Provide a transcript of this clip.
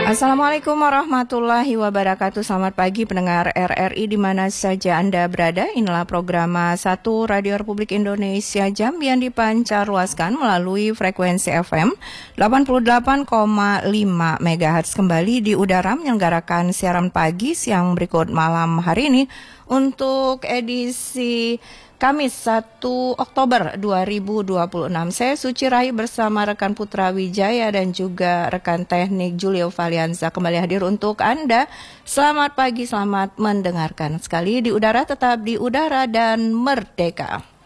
Assalamualaikum warahmatullahi wabarakatuh. Selamat pagi pendengar RRI di mana saja Anda berada. Inilah program 1 Radio Republik Indonesia Jambi yang dipancarluaskan melalui frekuensi FM 88,5 MHz. Kembali di udara menyelenggarakan siaran pagi siang berikut malam hari ini untuk edisi Kamis 1 Oktober 2026. Saya Suci Rahi bersama rekan Putra Wijaya dan juga rekan teknik Julio Valianza kembali hadir untuk Anda. Selamat pagi, selamat mendengarkan. Sekali di udara, tetap di udara dan merdeka.